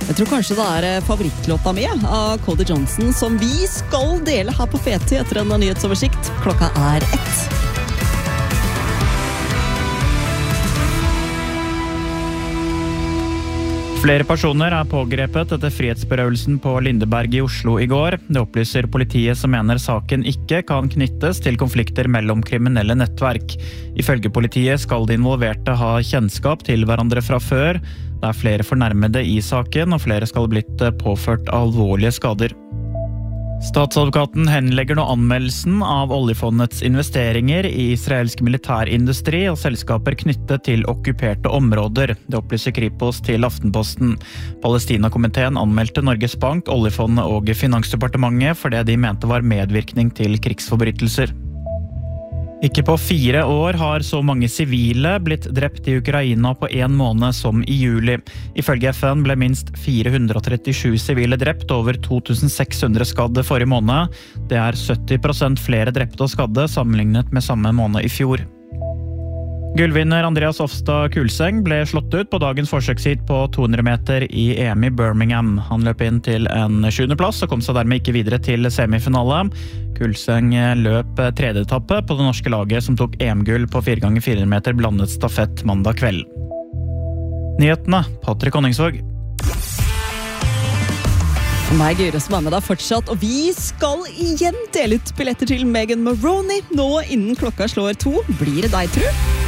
Jeg tror kanskje det favorittlåta mi av Cody Johnson som vi skal dele her på Feti etter en nyhetsoversikt. Klokka 1. Flere personer pågrepet etter frihetsberøvelsen på Lindeberg i Oslo i går. Det opplyser politiet som mener saken ikke kan knyttes til konflikter mellom kriminelle nettverk. Ifølge politiet skal de involverte ha kjennskap til hverandre fra før. Det flere fornærmede i saken, og flere skal blitt påført alvorlige skader. Statsadvokaten henlegger nå anmeldelsen av oljefondets investeringer i israelsk militærindustri og selskaper knyttet til okkuperte områder. Det opplyser Kripos til Aftenposten. Palestina-komiteen anmeldte Norges Bank, oljefondet og Finansdepartementet for det de mente var medvirkning til krigsforbrytelser. Ikke på 4 år har så mange sivile blitt drept i Ukraina på 1 måned som i juli. Ifølge FN ble minst 437 sivile drept, over 2600 skadde forrige måned. Det 70% flere drepte og skadde sammenlignet med samme måned i fjor. Gullvinner Andreas Ofstad Kulseng ble slått ut på dagens forsøksheat på 200 meter i EM i Birmingham. Han løp inn til en 7. plass og kom seg dermed ikke videre til semifinale. Kulseng løp 3. etappe på det norske laget som tok EM-gull på 4x400 meter blandet stafett mandag kveld. Nyhetene, Patrick Honningsvåg. Meg Gyre som med deg fortsatt, og vi skal igjen dele ut billetter til Megan Maroney nå innen klokka slår 2. Blir det deg, tru?